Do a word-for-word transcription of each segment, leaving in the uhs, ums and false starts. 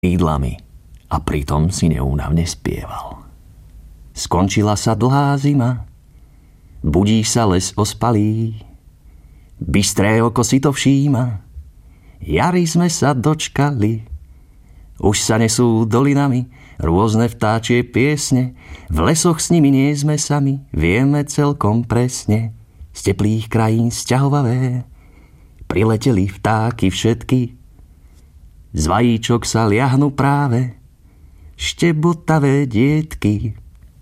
krídlami a pritom si neúnavne spieval. Skončila sa dlhá zima, budí sa les ospalý, bystré oko si to všíma, jary sme sa dočkali. Už sa nesú dolinami rôzne vtáčie piesne, v lesoch s nimi nie sme sami, vieme celkom presne. Z teplých krajín sťahovavé prileteli vtáky všetky, z vajíčok sa liahnu práve štebotavé dietky.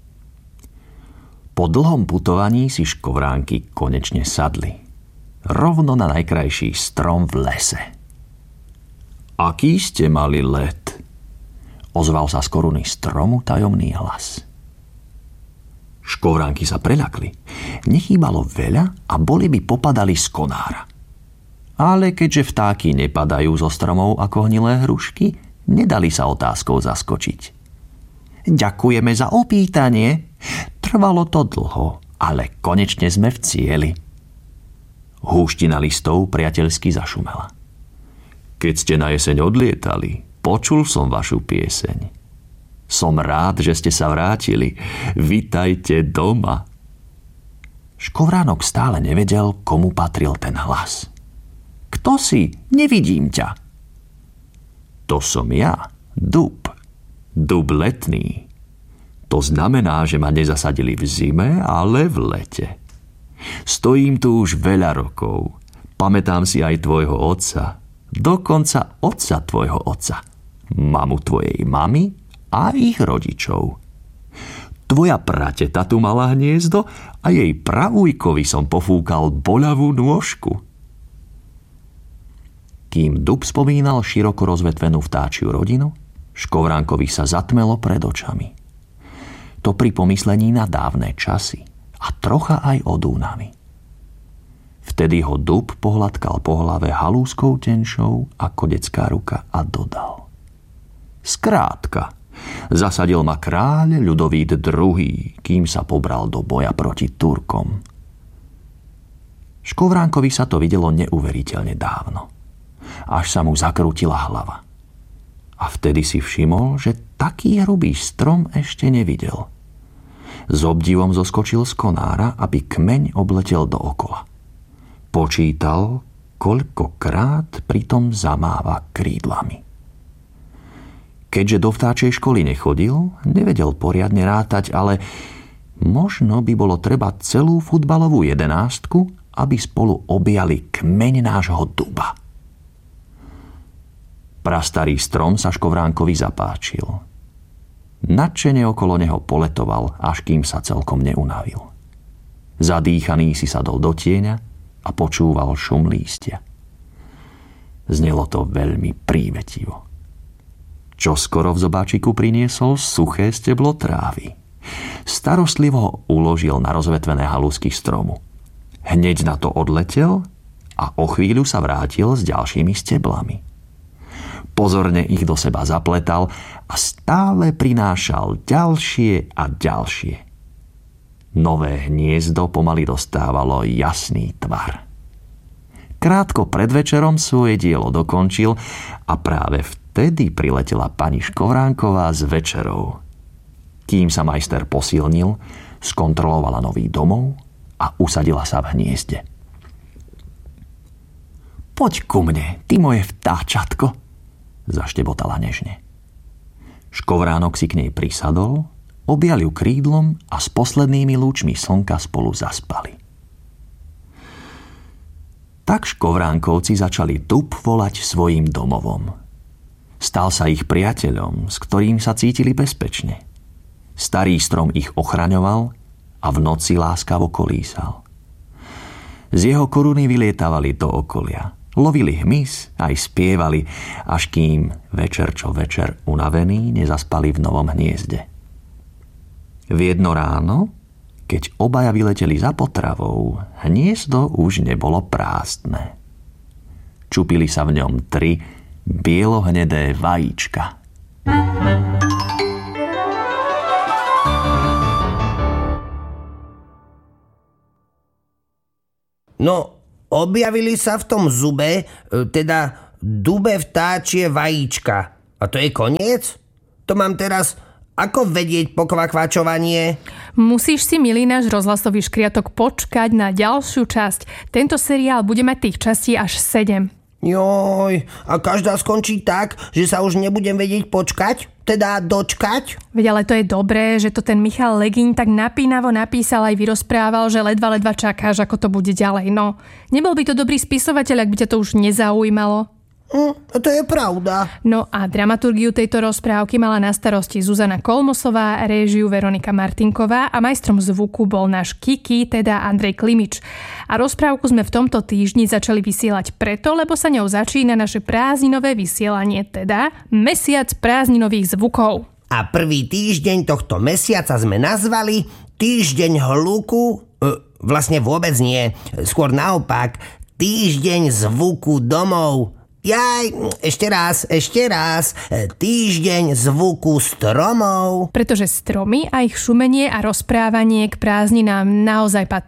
Po dlhom putovaní si škovránky konečne sadli. Rovno na najkrajší strom v lese. Aký ste mali let? Ozval sa z koruny stromu tajomný hlas. Škovránky sa preľakli. Nechýbalo veľa a boli by popadali z konára. Ale keďže vtáky nepadajú zo stromov ako hnilé hrušky, nedali sa otázkou zaskočiť. Ďakujeme za opýtanie. Trvalo to dlho, ale konečne sme v cieli. Húština listov priateľsky zašumela. Keď ste na jeseň odlietali, počul som vašu pieseň. Som rád, že ste sa vrátili. Vitajte doma. Škovránok stále nevedel, komu patril ten hlas. Kto si? Nevidím ťa. To som ja, dub. Dub letný. To znamená, že ma nezasadili v zime, ale v lete. Stojím tu už veľa rokov. Pamätám si aj tvojho otca. Dokonca otca tvojho otca. Mamu tvojej mamy a ich rodičov. Tvoja prateta tu mala hniezdo a jej pravújkovi som pofúkal boľavú nôžku. Kým dub spomínal široko rozvetvenú vtáčiu rodinu, škovránkovi sa zatmelo pred očami. To pri pomyslení na dávne časy a trocha aj od únavy. Vtedy ho dub pohľadkal po hlave halúskou tenšou ako detská ruka a dodal. Skrátka, zasadil ma kráľ Ľudovít druhý, kým sa pobral do boja proti Turkom. Škovránkovi sa to videlo neuveriteľne dávno, až sa mu zakrútila hlava. A vtedy si všimol, že taký hrubý strom ešte nevidel. S obdivom zoskočil z konára, aby kmeň obletel dookola. Počítal, koľkokrát pritom zamáva krídlami. Keďže do vtáčej školy nechodil, nevedel poriadne rátať, ale možno by bolo treba celú futbalovú jedenástku, aby spolu objali kmeň nášho duba. Prastarý strom sa škovránkovi zapáčil. Nadšene okolo neho poletoval, až kým sa celkom neunavil. Zadýchaný si sadol do tieňa a počúval šum lístia. Znelo to veľmi prívetivo. Čoskoro v zobáčiku priniesol suché steblo trávy. Starostlivo ho uložil na rozvetvené halúsky stromu. Hneď na to odletel a o chvíľu sa vrátil s ďalšími steblami. Pozorne ich do seba zapletal a stále prinášal ďalšie a ďalšie. Nové hniezdo pomaly dostávalo jasný tvar. Krátko pred večerom svoje dielo dokončil a práve vtedy priletela pani Škovránková s večerou. Kým sa majster posilnil, skontrolovala nový domov a usadila sa v hniezde. Poď ku mne, ty moje vtáčatko, zaštebotala nežne. Škovránok si k nej prisadol, objal ju krídlom a s poslednými lúčmi slnka spolu zaspali. Tak škovránkovci začali dub volať svojim domovom. Stal sa ich priateľom, s ktorým sa cítili bezpečne. Starý strom ich ochraňoval a v noci láskavo kolísal. Z jeho koruny vylietávali do okolia. Lovili hmyz, aj spievali, až kým večer čo večer unavení nezaspali v novom hniezde. V jedno ráno, keď obaja vyleteli za potravou, hniezdo už nebolo prázdne. Čupili sa v ňom tri bielohnedé vajíčka. No, objavili sa v tom zube, teda dube vtáčie vajíčka. A to je koniec? To mám teraz ako vedieť pokvakvačovanie? Musíš si, milý náš rozhlasový škriatok, počkať na ďalšiu časť. Tento seriál bude mať tých častí až sedem. Joj, a každá skončí tak, že sa už nebudem vedieť počkať? Teda dočkať? Veď ale to je dobré, že to ten Michal Legín tak napínavo napísal aj vyrozprával, že ledva ledva čakáš, ako to bude ďalej. No, nebol by to dobrý spisovateľ, ak by ťa to už nezaujímalo. Hm, to je pravda. No a dramaturgiu tejto rozprávky mala na starosti Zuzana Kolmosová, réžiu Veronika Martinková a majstrom zvuku bol náš Kiki, teda Andrej Klimič. A rozprávku sme v tomto týždni začali vysielať preto, lebo sa ňou začína naše prázdninové vysielanie, teda Mesiac prázdninových zvukov. A prvý týždeň tohto mesiaca sme nazvali Týždeň hluku, e, vlastne vôbec nie, skôr naopak, Týždeň zvuku domov. Jaj, ešte raz, ešte raz. Týždeň zvuku stromov. Pretože stromy a ich šumenie a rozprávanie k prázdninám naozaj patrí.